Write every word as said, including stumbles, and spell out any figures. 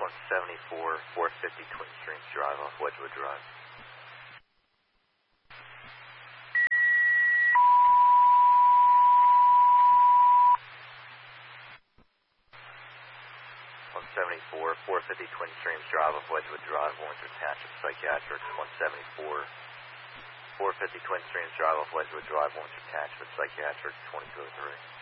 one seventy-four, four fifty Twin Streams Drive off Wedgewood Drive. one seventy-four, four fifty Twin Streams Drive off Wedgewood Drive, Warrington Township Psychiatric. one seventy-four, four fifty Twin Streams Drive off Wedgewood Drive, Warrington Township Psychiatric, twenty-two oh three.